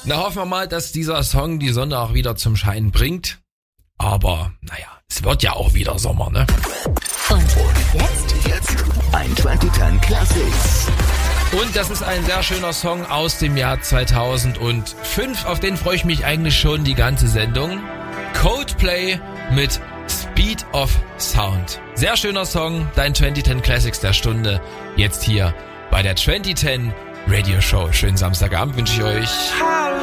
Na, hoffen wir mal, dass dieser Song die Sonne auch wieder zum Schein bringt. Aber, naja, es wird ja auch wieder Sommer, ne? Und jetzt ein 2010 Classics. Und das ist ein sehr schöner Song aus dem Jahr 2005. Auf den freue ich mich eigentlich schon die ganze Sendung. Coldplay mit Speed of Sound. Sehr schöner Song, dein 2010 Classics der Stunde. Jetzt hier bei der 2010 Radio Show. Schönen Samstagabend wünsche ich euch.